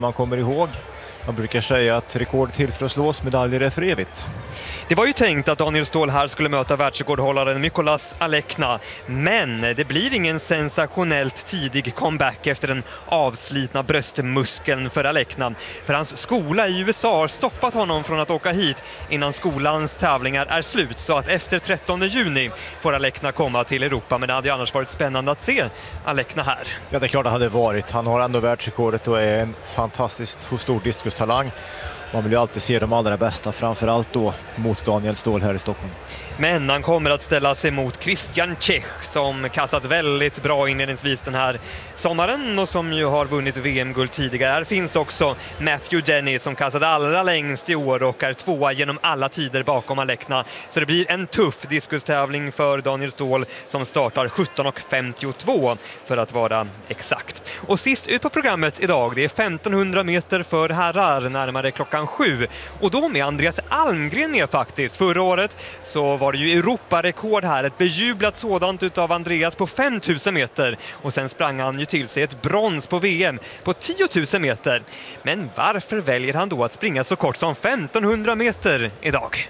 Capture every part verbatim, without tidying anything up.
Man kommer ihåg, man brukar säga att rekord till för att slås, medaljer är för evigt. Det var ju tänkt att Daniel Ståhl här skulle möta världsrekordhållaren Mikolas Alekna, men det blir ingen sensationellt tidig comeback efter den avslitna bröstmuskeln för Alekna. För hans skola i U S A har stoppat honom från att åka hit innan skolans tävlingar är slut, så att efter trettonde juni får Alekna komma till Europa, men det hade ju annars varit spännande att se Alekna här. Ja, det är klart det hade varit. Han har ändå världsrekordet och är en fantastiskt stor diskustalang. Man vill ju alltid se de allra bästa, framförallt då mot Daniel Ståhl här i Stockholm. Men han kommer att ställa sig mot Christian Czech som kastat väldigt bra inledningsvis den här sommaren och som ju har vunnit V M-guld tidigare. Här finns också Matthew Denny som kastat allra längst i år och är tvåa genom alla tider bakom Alekna. Så det blir en tuff diskustävling för Daniel Ståhl som startar sjutton femtiotvå för att vara exakt. Och sist ut på programmet idag, det är femtonhundra meter för herrar närmare klockan sju. Och då med Andreas Almgren med faktiskt. Förra året så var det ju Europarekord här, ett bejublat sådant utav Andreas på fem tusen meter. Och sen sprang han ju till sig ett brons på V M på tio tusen meter. Men varför väljer han då att springa så kort som femtonhundra meter idag?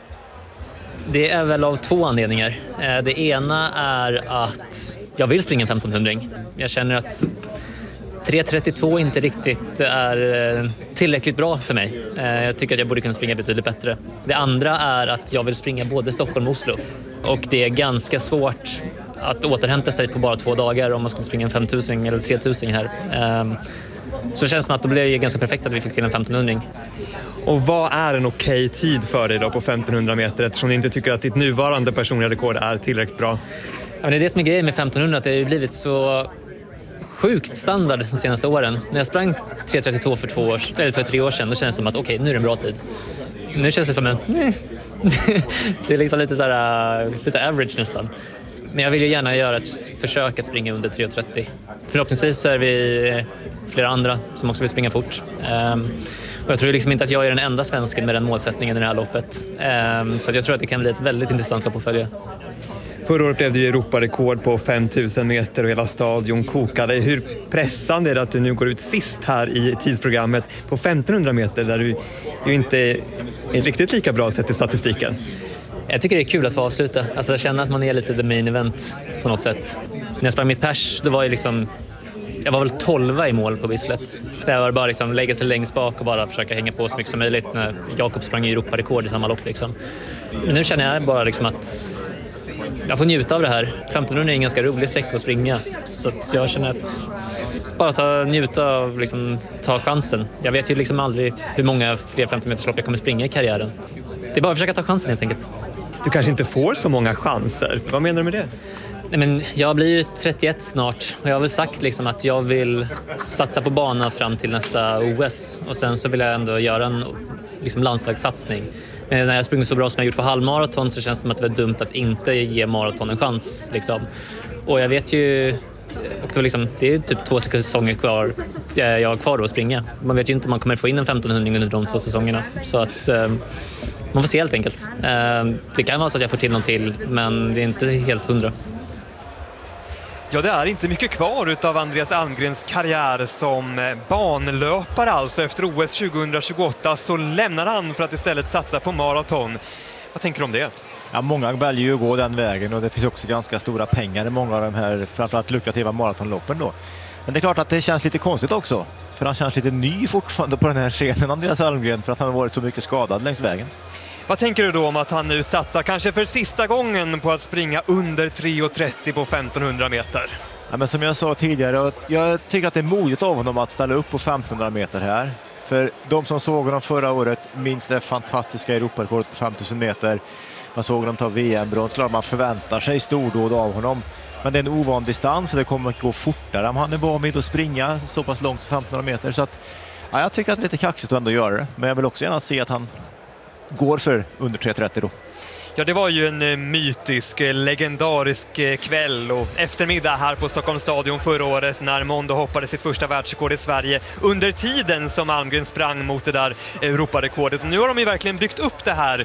Det är väl av två anledningar. Det ena är att jag vill springa en femtonhundra. Jag känner att tre trettiotvå inte riktigt är tillräckligt bra för mig. Jag tycker att jag borde kunna springa betydligt bättre. Det andra är att jag vill springa både Stockholm och Oslo. Och det är ganska svårt att återhämta sig på bara två dagar om man ska springa en femtusen eller tre tusen här. Så det känns som att det blev ganska perfekt att vi fick till en femtonhundra. Och vad är en okej tid för dig då på femtonhundra meter eftersom du inte tycker att ditt nuvarande personliga rekord är tillräckligt bra? Ja, det är det som är grejen med femtonhundra, att det har blivit så sjukt standard de senaste åren. När jag sprang tre trettiotvå för, två år, eller för tre år sedan, då kändes det som att okej, okay, nu är det en bra tid. Nu känns det som en... det är liksom lite, så här, uh, lite average nästan. Men jag vill ju gärna göra ett försök att springa under tre trettio. Förhoppningsvis så är vi flera andra som också vill springa fort. Um, och jag tror liksom inte att jag är den enda svensken med den målsättningen i det här loppet. Um, så jag tror att det kan bli ett väldigt intressant lopp att följa. Förra året blev det ju Europarekord på fem tusen meter och hela stadion kokade. Hur pressande är det att du nu går ut sist här i tidsprogrammet på femtonhundra meter där du ju inte är riktigt lika bra sett i statistiken? Jag tycker det är kul att få avsluta. Alltså jag känner att man är lite the main event på något sätt. När jag sprang mitt pers, då var jag liksom... Jag var väl tolva i mål på Bislett. Det var bara liksom lägga sig längst bak och bara försöka hänga på så mycket som möjligt när Jakob sprang i Europarekord i samma lopp liksom. Men nu känner jag bara liksom att jag får njuta av det här. femtonhundra är en ganska rolig sträcka att springa. Så att jag känner att bara ta, njuta av, liksom, ta chansen. Jag vet ju liksom aldrig hur många fler femton meters lopp jag kommer springa i karriären. Det är bara att försöka ta chansen helt enkelt. Du kanske inte får så många chanser. Vad menar du med det? Nej, men jag blir ju trettioett snart och jag har väl sagt liksom att jag vill satsa på bana fram till nästa O S. Och sen så vill jag ändå göra en liksom, landsvägssatsning. Men när jag springer så bra som jag gjort på halvmaraton så känns det som att det var dumt att inte ge maraton en chans. Liksom. Och jag vet ju... Och det, var liksom, det är typ två säsonger kvar, jag har kvar då att springa. Man vet ju inte om man kommer få in en femtonhundra under de två säsongerna. Så att eh, man får se helt enkelt. Eh, det kan vara så att jag får till någon till, men det är inte helt hundra. Ja, det är inte mycket kvar utav Andreas Almgrens karriär som banlöpare. Alltså efter O S tjugohundratjugoåtta så lämnar han för att istället satsa på maraton. Vad tänker du om det? Ja, många väljer ju att gå den vägen och det finns också ganska stora pengar i många av de här framförallt lukrativa maratonloppen då. Men det är klart att det känns lite konstigt också. För han känns lite ny fortfarande på den här scenen, Andreas Almgren, för att han har varit så mycket skadad längs vägen. Vad tänker du då om att han nu satsar kanske för sista gången på att springa under tre trettio på femtonhundra meter? Ja, men som jag sa tidigare, jag tycker att det är modigt av honom att ställa upp på femtonhundra meter här. För de som såg honom förra året minns det fantastiska Europarekordet på femtusen meter. Man såg honom ta V M-brons, man förväntar sig stordåd av honom. Men det är en ovan distans och det kommer att gå fortare om han är van vid att springa så pass långt som femtonhundra meter. Så att, ja, jag tycker att det är lite kaxigt att ändå göra det. Men jag vill också gärna se att han går för under tre trettio då. Ja, det var ju en mytisk, legendarisk kväll och eftermiddag här på Stockholms stadion förra året när Mondo hoppade sitt första världsrekord i Sverige under tiden som Almgren sprang mot det där Europarekordet. Och nu har de ju verkligen byggt upp det här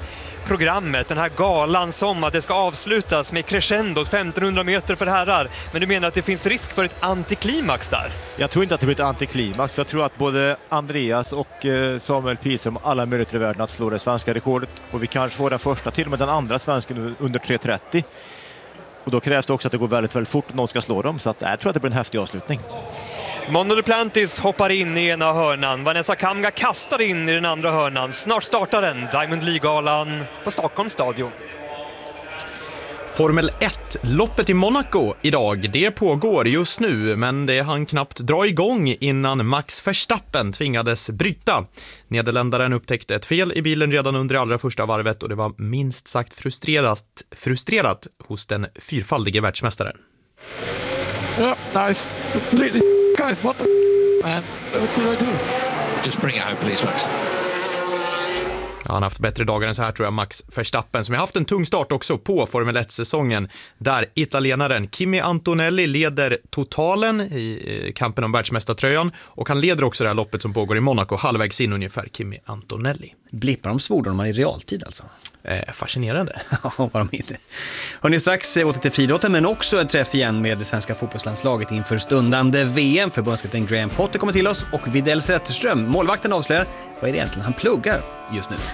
programmet, den här galan som att det ska avslutas med crescendo femtonhundra meter för herrar. Men du menar att det finns risk för ett antiklimax där? Jag tror inte att det blir ett antiklimax, för jag tror att både Andreas och Samuel Pihlström har alla möjligheter i världen att slå det svenska rekordet. Och vi kanske får den första, till och med den andra svensken under tre trettio. Och då krävs det också att det går väldigt, väldigt fort om någon ska slå dem. Så att, jag tror att det blir en häftig avslutning. Mondo Duplantis hoppar in i ena hörnan. Vanessa Kamga kastar in i den andra hörnan. Snart startar den Diamond League-galan på Stockholms stadion. Formel ett-loppet i Monaco idag, det pågår just nu, men det hann knappt dra igång innan Max Verstappen tvingades bryta. Nederländaren upptäckte ett fel i bilen redan under det allra första varvet och det var minst sagt frustrerat, frustrerat hos den fyrfaldige världsmästaren. Yeah, nice. Completely, guys, what the man? What's the I do? Just bring it home, please, Max. Ja, han har haft bättre dagar än så här, tror jag, Max Verstappen, som har haft en tung start också på Formel ett-säsongen, där italienaren Kimi Antonelli leder totalen i kampen om världsmästartröjan, och han leder också det här loppet som pågår i Monaco, halvvägs in ungefär, Kimi Antonelli. Blippar de svordomar i realtid alltså? Eh, fascinerande. Ja, vad de inte. Hörrni, strax åter till friidrotten, men också en träff igen med det svenska fotbollslandslaget inför stundande V M. Förbundskapten Graham Potter kommer till oss och Widell Zetterström, målvakten, avslöjar vad är det egentligen han pluggar just nu.